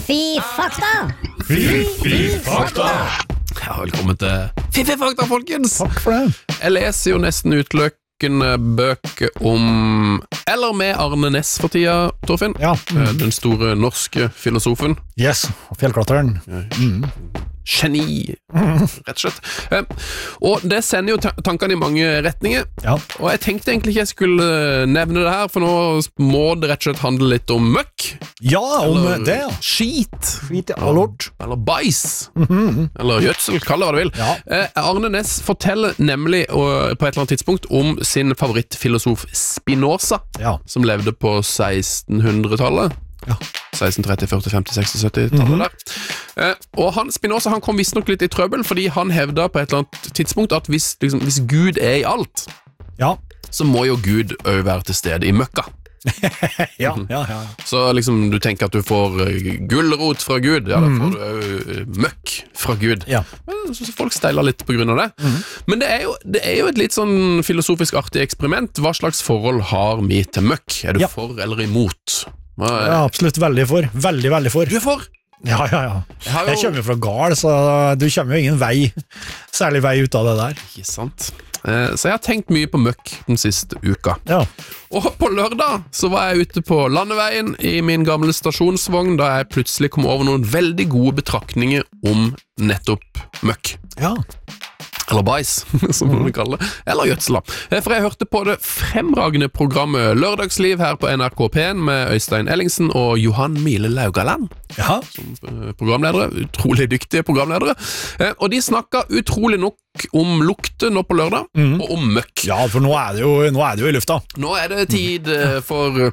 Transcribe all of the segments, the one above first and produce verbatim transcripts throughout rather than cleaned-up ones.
Fiffi fakta! Fiffi fakta! Ja, velkommen til Fiffi fakta, folkens! Takk for det. Jeg leser jo nesten utelukkende bøker om eller med Arne Næss for tida, Torfinn. Ja. Mm. Den store norske filosofen. Yes, fjellklatreren. Mm. Geni, rett og slett. Eh, og det sender jo ta tankene i mange retninger. Ja. Og jeg tenkte egentlig ikke jeg skulle nevne det her, for nå må det rett og slett handle litt om møkk. Ja, om Eller det, ja. skit. Skit, ja, lort. Eller bæsj. Mm-hmm. Eller gjødsel, kall det hva du vil. Ja. Eh, Arne Næss forteller nemlig og, på et eller annet tidspunkt om sin favorittfilosof Spinoza, Ja. som levde på sekstenhundretallet. Ja. seksten, tretti, førti, femti, seksti, sytti-tallet Mhm. der. Eh, og han, Spinoza han kom visstnok litt i trøbbel, fordi han hevda på et eller annet tidspunkt at hvis, liksom, hvis Gud er i alt, Ja. så må jo Gud òg være til stede i møkka. Ja, ja, ja. Så liksom du tenker at du får uh, gulrot fra Gud, ja, da får du òg møkk fra Gud. Ja. Men, så folk steiler litt på grunn av det. Men det er, jo, det er jo et litt sånn filosofisk artig eksperiment. Hva slags forhold har vi til møkk? Er du Ja. for eller imot? Hva er, Ja, absolutt veldig for. Veldig, veldig for. Du er for! Ja, ja, ja. Jeg har jo- Jeg kommer jo fra Gal, så du kommer jo ingen vei, særlig vei ut av det der. Ikke sant? Eh, Så jeg har tenkt mye på møkk den siste uka. Ja. Og på lørdag så var jeg ute på landeveien i min gamle stasjonsvogn da jeg plutselig kom over noen veldig gode betraktninger om nettopp møkk. Ja. Eller bæsj, som noen kaller det. Eller gjødsel, da. Eh, For jeg hørte på det fremragende programmet Lørdagsliv her på N R K P en med Øystein Ellingsen og Johan Mile Laugaland. Ja. eh, Programledere, utrolig dyktige programledere. Eh, Og de snakket utrolig nok om lukter nå på lørdag, og om møkk. Ja, for nå er det jo, nå er det jo i lufta. Nå er det tid eh, for eh,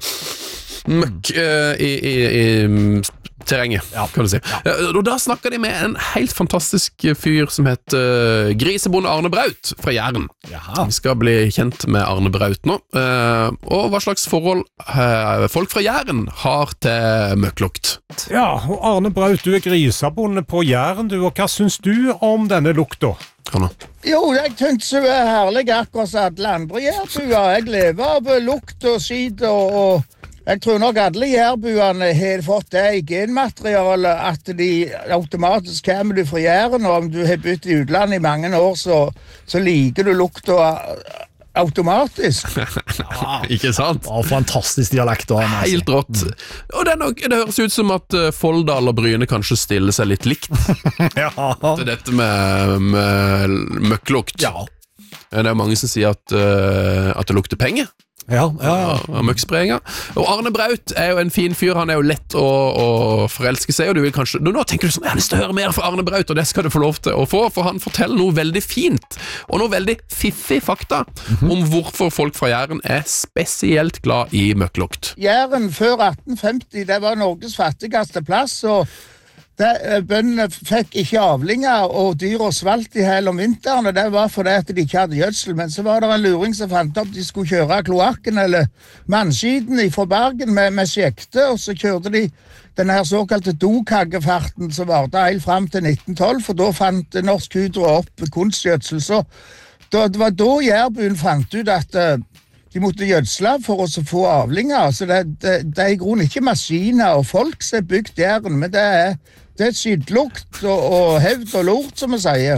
møkk eh, i, i, i mm, terrenget, Ja. kan du si. Eh, Og da snakker de med en helt fantastisk fyr som heter eh, Grisebonde Arne Braut fra Jæren. Jaha. Vi skal bli kjent med Arne Braut nå, eh, og hva slags forhold eh, folk fra Jæren har til møkklukt. Ja, og Arne Braut, du er grisebonde på Jæren, du, og hva syns du om denne lukta? Kom nå. Jo, jeg synes det er herlig akkurat som alle andre jærbuer. Jeg lever av lukt og skit, og, og jeg tror nok alle jærbuene har fått det i genmaterialet at de automatisk kommer du fra Jæren, og om du har bytt i utlandet i mange år, så, så liker du lukta automatisk. Ikke sant? Ja, fantastisk dialekt å ha med seg. Helt rått. Og det, er nok, det høres ut som at eh, Folldal og Bryne kanskje stiller seg litt likt Ja. til dette med, med møkklukt. Ja. Det er mange som sier at, eh, at det lukter penger Ja, ja, ja. av møkksprayinga. Og Arne Braut er jo en fin fyr, han er jo lett å, å forelske seg, og du vil kanskje, nå tenker du sånn, jeg har lyst til å høre mer fra Arne Braut, og det skal du få lov til å få, for han forteller noe veldig fint, og noe veldig fiffig fakta, om hvorfor folk fra Jæren er spesielt glad i møkklukt. Jæren før atten femti, det var Norges fattigste plass, og det, bøndene fikk ikke avlinger, og dyra svalt i hel om vinteren, og det var fordi at de ikke hadde gjødsel. Men så var det en luring som fant opp de skulle kjøre kloakken eller mannskiden fra Bergen med, med skjekte, og så kjørte de den her såkalte dokaggefarten som varte helt frem til nitten tolv, for da fant Norsk Hydro opp kunstgjødsel. Så da, det var da jærbuen fant ut at uh, de måtte gjødsle for å få avlinger. Så det, det, det er i grunnen ikke maskiner og folk som er bygd Jæren, men det er Det er skidlukt og, og hevd og lort, som vi sier.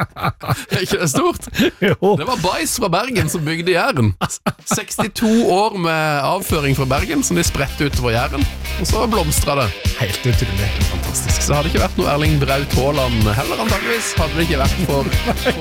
Er ikke det stort? Jo. Det var bæsj fra Bergen som bygde Jæren. sekstito år med avføring fra Bergen som de spredte utover Jæren, og så blomstret det. Helt utrolig. Fantastisk. Så hadde det ikke vært noe Erling Braut Haaland heller, antageligvis. Hadde det ikke vært for